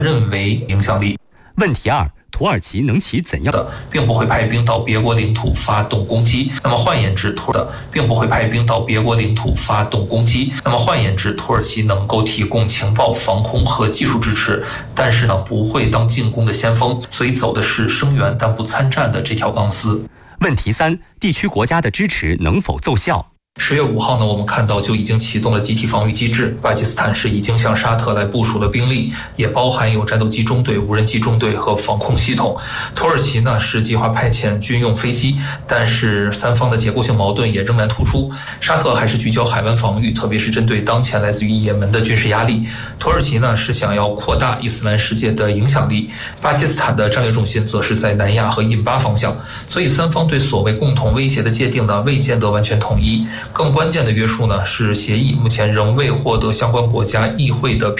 认为影响力。 问题2：土耳其能起怎样的，并不会派兵到别国领土发动攻击。那么换言之，土耳其能够提供情报、防空和技术支持，但是呢，不会当进攻的先锋，所以走的是声援但不参战的这条钢丝。 问题3：地区国家的支持能否奏效 ？10月5号呢，我们看到就已经启动了集体防御机制。巴基斯坦是已经向沙特来部署了兵力，也包含有战斗机中队、无人机中队和防空系统。土耳其呢是计划派遣军用飞机，但是三方的结构性矛盾也仍然突出。沙特还是聚焦海湾防御，特别是针对当前来自于也门的军事压力。土耳其呢是想要扩大伊斯兰世界的影响力，巴基斯坦的战略重心则是在南亚和印巴方向。所以三方对所谓共同威胁的界定呢，未见得完全统一。更关键的约束呢，是协议目前仍未获得相关国家议会的